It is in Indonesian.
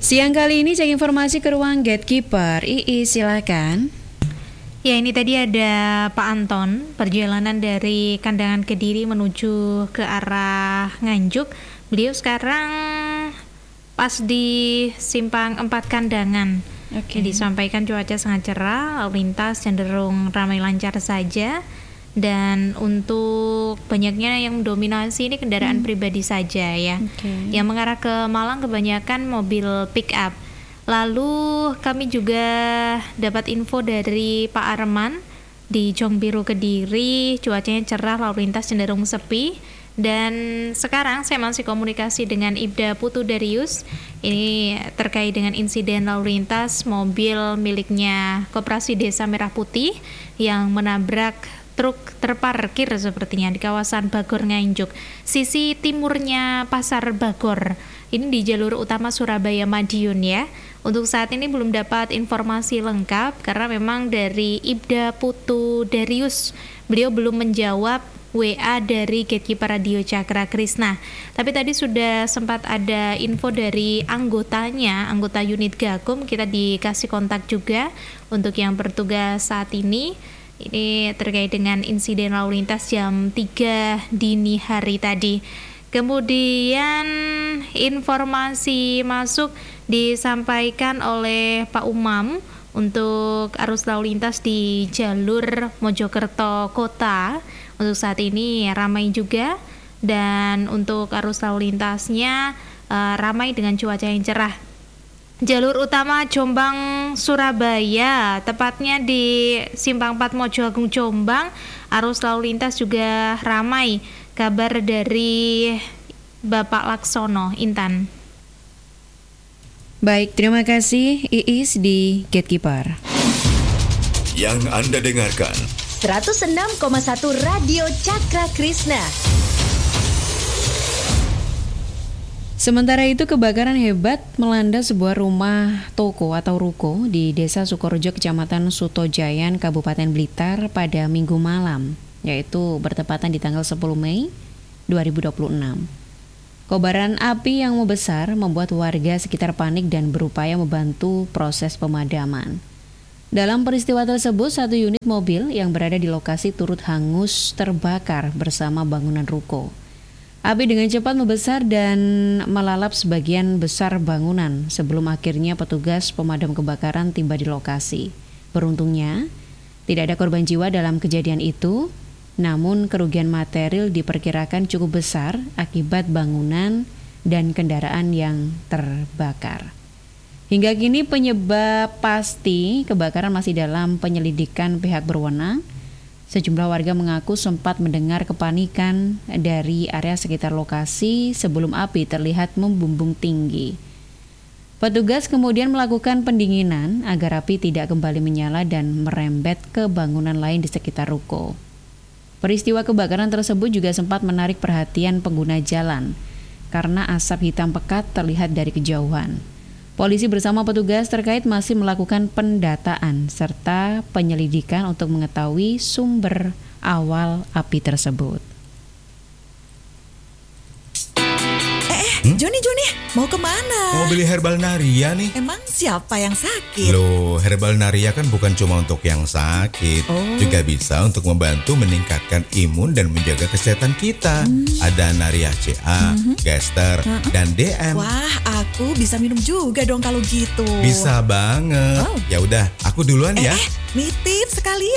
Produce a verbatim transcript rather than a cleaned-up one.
Siang kali ini cek informasi ke ruang Gatekeeper. Iis, silakan. Ya, ini tadi ada Pak Anton, perjalanan dari Kandangan Kediri menuju ke arah Nganjuk. Beliau sekarang pas di Simpang Empat Kandangan. Oke. Jadi disampaikan cuaca sangat cerah, lalu lintas cenderung ramai lancar saja. Dan untuk banyaknya yang mendominasi ini kendaraan hmm. pribadi saja ya. Okay. Yang mengarah ke Malang kebanyakan mobil pick up. Lalu kami juga dapat info dari Pak Arman di Jongbiru Kediri, cuacanya cerah, lalu lintas cenderung sepi. Dan sekarang saya masih komunikasi dengan Ibda Putu Darius. Ini terkait dengan insiden lalu lintas mobil miliknya Koperasi Desa Merah Putih yang menabrak truk terparkir sepertinya di kawasan Bagor Nganjuk, sisi timurnya Pasar Bagor. Ini di jalur utama Surabaya Madiun ya. Untuk saat ini belum dapat informasi lengkap karena memang dari Ibda Putu Darius, beliau belum menjawab W A dari Gatekeeper Radio Cakra Krisna. Tapi tadi sudah sempat ada info dari anggotanya, anggota unit Gakum, kita dikasih kontak juga untuk yang bertugas saat ini. Ini terkait dengan insiden lalu lintas jam tiga dini hari tadi. Kemudian informasi masuk disampaikan oleh Pak Umam untuk arus lalu lintas di jalur Mojokerto Kota. Untuk saat ini ramai juga, dan untuk arus lalu lintasnya uh, ramai dengan cuaca yang cerah. Jalur utama Jombang Surabaya, tepatnya di Simpang empat Mojo Agung Jombang, arus lalu lintas juga ramai. Kabar dari Bapak Laksono, Intan. Baik, terima kasih Iis di Gatekeeper. Yang Anda dengarkan seratus enam koma satu Radio Cakra Krisna. Sementara itu, kebakaran hebat melanda sebuah rumah toko atau ruko di Desa Sukorejo, Kecamatan Sutojayan, Kabupaten Blitar pada Minggu malam, yaitu bertepatan di tanggal sepuluh Mei dua ribu dua puluh enam. Kobaran api yang membesar membuat warga sekitar panik dan berupaya membantu proses pemadaman. Dalam peristiwa tersebut, satu unit mobil yang berada di lokasi turut hangus terbakar bersama bangunan ruko. Api dengan cepat membesar dan melalap sebagian besar bangunan sebelum akhirnya petugas pemadam kebakaran tiba di lokasi. Beruntungnya, tidak ada korban jiwa dalam kejadian itu, namun kerugian material diperkirakan cukup besar akibat bangunan dan kendaraan yang terbakar. Hingga kini penyebab pasti kebakaran masih dalam penyelidikan pihak berwenang. Sejumlah warga mengaku sempat mendengar kepanikan dari area sekitar lokasi sebelum api terlihat membumbung tinggi. Petugas kemudian melakukan pendinginan agar api tidak kembali menyala dan merembet ke bangunan lain di sekitar ruko. Peristiwa kebakaran tersebut juga sempat menarik perhatian pengguna jalan karena asap hitam pekat terlihat dari kejauhan. Polisi bersama petugas terkait masih melakukan pendataan serta penyelidikan untuk mengetahui sumber awal api tersebut. Eh, eh hmm? Joni, Joni, mau kemana? Mau beli herbal Naria nih. Emang siapa yang sakit? Loh, herbal Naria kan bukan cuma untuk yang sakit, oh. juga bisa untuk membantu meningkatkan imun dan menjaga kesehatan kita. Hmm. Ada Naria C A, hmm. Gester, hmm. dan D M. Wah, aku bisa minum juga dong kalau gitu. Bisa banget. Oh. Ya udah, aku duluan eh, ya. Eh, nitip sekalian.